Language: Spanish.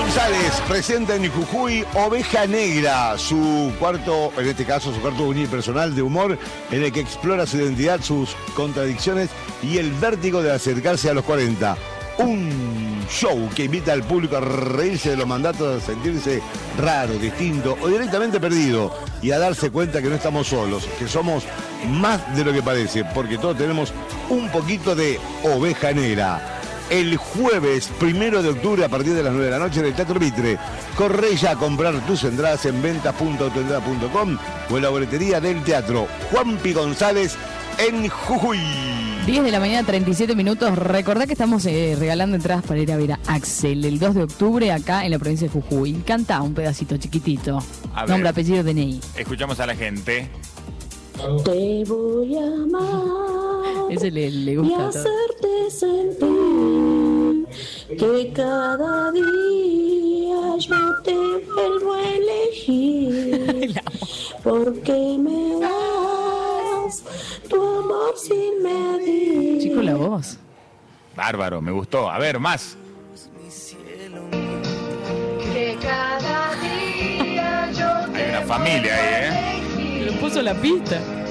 González presenta en Jujuy Oveja Negra, su cuarto, en este caso, su cuarto unipersonal de humor, en el que explora su identidad, sus contradicciones y el vértigo de acercarse a los 40. Un show que invita al público a reírse de los mandatos, a sentirse raro, distinto o directamente perdido y a darse cuenta que no estamos solos, que somos más de lo que parece, porque todos tenemos un poquito de oveja negra. El jueves 1 de octubre a partir de las 9 de la noche en el Teatro Mitre. Corre ya a comprar tus entradas en ventas.autoentrada.com o en la boletería del teatro. Juanpi González en Jujuy. 10 de la mañana, 37 minutos. Recordá que estamos regalando entradas para ir a ver a Axel el 2 de octubre acá en la provincia de Jujuy. Canta un pedacito chiquitito. Nombre, apellido, DNI. Escuchamos a la gente. Te voy a amar. Ese le gusta. Y hacerte sentir que cada día yo te vuelvo a elegir. Porque me das tu amor sin medir. Chico, la voz. Bárbaro, me gustó. A ver, más. Que cada día yo Hay una familia ahí, Le puso la pista.